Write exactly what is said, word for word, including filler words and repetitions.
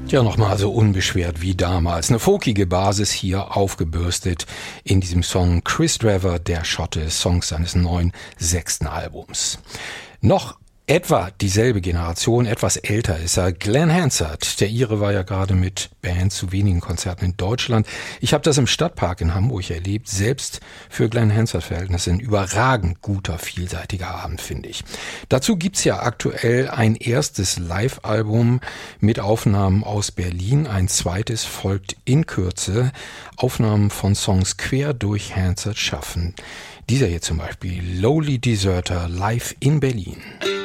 Ja, nochmal so unbeschwert wie damals. Eine folkige Basis hier aufgebürstet in diesem Song Chris Drever, der Schotte, Songs seines neuen sechsten Albums. Noch etwa dieselbe Generation, etwas älter ist er, Glenn Hansard. Der Ire war ja gerade mit Band zu wenigen Konzerten in Deutschland. Ich habe das im Stadtpark in Hamburg erlebt. Selbst für Glenn Hansard-Verhältnisse ein überragend guter, vielseitiger Abend, finde ich. Dazu gibt's ja aktuell ein erstes Live-Album mit Aufnahmen aus Berlin. Ein zweites folgt in Kürze. Aufnahmen von Songs quer durch Hansard schaffen. Dieser hier zum Beispiel, Lowly Deserter, live in Berlin.